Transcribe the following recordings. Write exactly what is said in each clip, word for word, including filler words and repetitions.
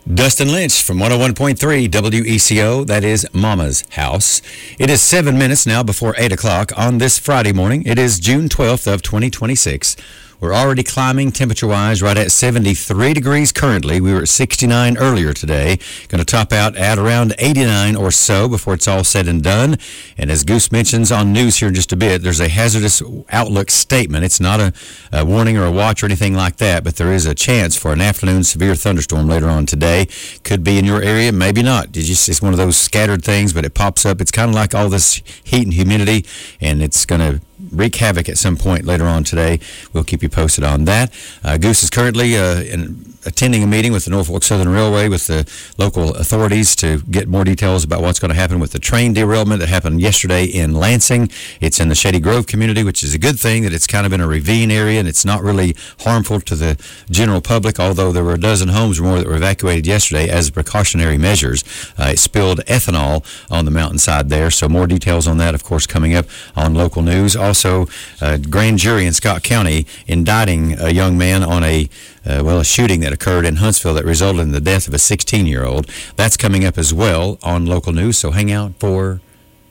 Dustin Lynch from one oh one point three W E C O, that is Mama's House. It is seven minutes now before eight o'clock on this Friday morning. It is June twelfth of twenty twenty-six. We're already climbing temperature-wise right at seventy-three degrees currently. We were at sixty-nine earlier today. Going to top out at around eighty-nine or so before it's all said and done. And as Goose mentions on news here in just a bit, there's a hazardous outlook statement. It's not a, a warning or a watch or anything like that, but there is a chance for an afternoon severe thunderstorm later on today. Could be in your area, maybe not. It's just it's one of those scattered things, but it pops up. It's kind of like all this heat and humidity, and it's going to wreak havoc at some point later on today. We'll keep you posted on that. Uh, Goose is currently uh, in, attending a meeting with the Norfolk Southern Railway with the local authorities to get more details about what's going to happen with the train derailment that happened yesterday in Lansing. It's in the Shady Grove community, which is a good thing that it's kind of in a ravine area and it's not really harmful to the general public, although there were a dozen homes or more that were evacuated yesterday as precautionary measures. Uh, it spilled ethanol on the mountainside there, so more details on that, of course, coming up on local news. Also, a grand jury in Scott County indicting a young man on a uh, well, a shooting that occurred in Huntsville that resulted in the death of a sixteen-year-old. That's coming up as well on local news, so hang out for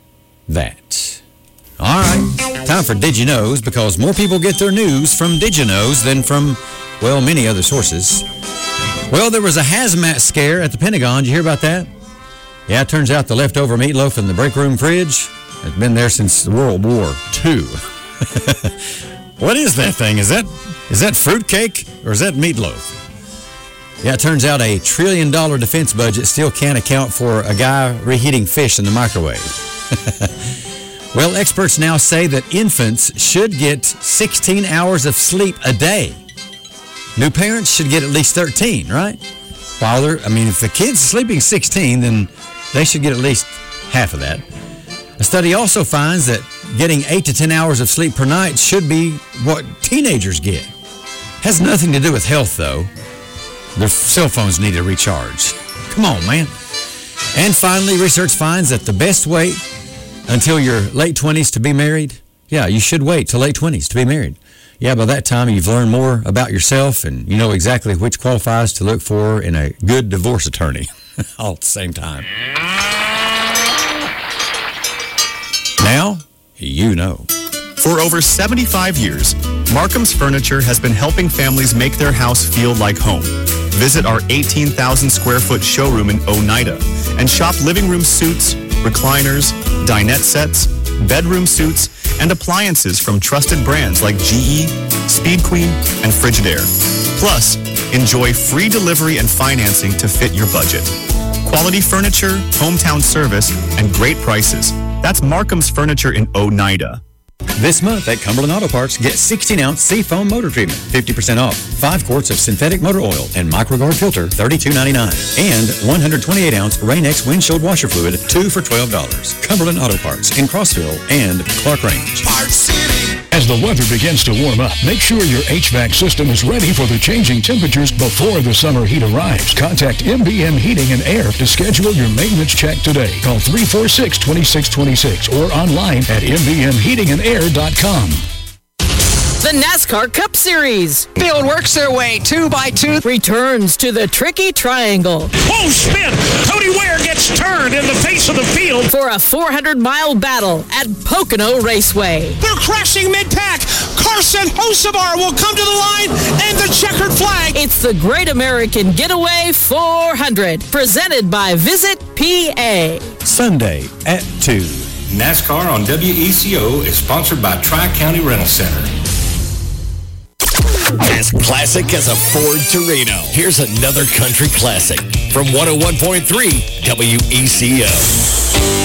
that. All right, time for Did You Knows, because more people get their news from Did You Knows than from, well, many other sources. Well, there was a hazmat scare at the Pentagon. Did you hear about that? Yeah, it turns out the leftover meatloaf in the break room fridge has been there since World War Two. What is that thing? Is that is that fruitcake or is that meatloaf? Yeah, it turns out a trillion dollar defense budget still can't account for a guy reheating fish in the microwave. Well, experts now say that infants should get sixteen hours of sleep a day. New parents should get at least thirteen, right? Father, I mean, if the kid's sleeping sixteen, then they should get at least half of that. A study also finds that getting eight to ten hours of sleep per night should be what teenagers get. Has nothing to do with health, though. Their cell phones need to recharge. Come on, man. And finally, research finds that the best way until your late twenties to be married, yeah, you should wait till late twenties to be married. Yeah, by that time, you've learned more about yourself and you know exactly which qualifies to look for in a good divorce attorney all at the same time. Now, you know. For over seventy-five years, Markham's Furniture has been helping families make their house feel like home. Visit our eighteen thousand square foot showroom in Oneida and shop living room suites, recliners, dinette sets, bedroom suites, and appliances from trusted brands like G E, Speed Queen, and Frigidaire. Plus, enjoy free delivery and financing to fit your budget. Quality furniture, hometown service, and great prices. That's Markham's Furniture in Oneida. This month at Cumberland Auto Parts, get sixteen ounce Seafoam motor treatment, fifty percent off. Five quarts of synthetic motor oil and MicroGuard filter, thirty-two ninety-nine. And one hundred twenty-eight ounce Rain-X windshield washer fluid, two for twelve dollars. Cumberland Auto Parts in Crossville and Clark Range. Parts City. As the weather begins to warm up, make sure your H V A C system is ready for the changing temperatures before the summer heat arrives. Contact M B M Heating and Air to schedule your maintenance check today. Call three four six, two six two six or online at m b m heating and air dot com. The NASCAR Cup Series. Field works their way two by two. Returns to the tricky triangle. Whoa, spin! Cody Ware gets turned in the face of the field. For a four hundred mile battle at Pocono Raceway. They're crashing mid-pack. Carson Hocevar will come to the line and the checkered flag. It's the Great American Getaway four hundred. Presented by Visit P A. Sunday at two. NASCAR on W E C O is sponsored by Tri-County Rental Center. As classic as a Ford Torino. Here's another country classic from one oh one point three W E C O.